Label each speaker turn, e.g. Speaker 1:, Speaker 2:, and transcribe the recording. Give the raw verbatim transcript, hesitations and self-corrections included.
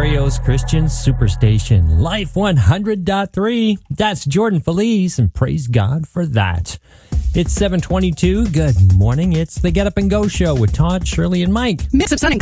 Speaker 1: Ontario's Christian Superstation, Life one hundred point three. That's Jordan Felice, and praise God for that. It's seven twenty-two. Good morning. It's the Get Up and Go Show with Todd, Shirley, and Mike.
Speaker 2: Mix of sun and